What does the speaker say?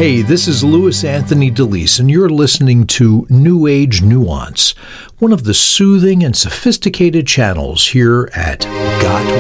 Hey, this is Louis Anthony DeLise, and you're listening to New Age Nuance, one of the soothing and sophisticated channels here at Got